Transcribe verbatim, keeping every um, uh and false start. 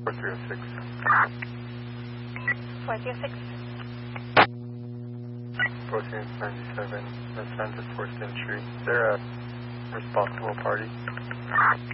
four three oh six. four three oh six. fourteen ninety-seven, Los Santos fourth Century. Is there a responsible party?